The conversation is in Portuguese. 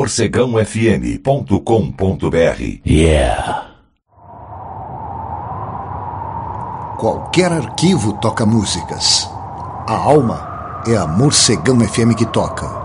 morcegãofm.com.br. Yeah. Qualquer arquivo toca músicas. A alma é a Morcegão FM que toca.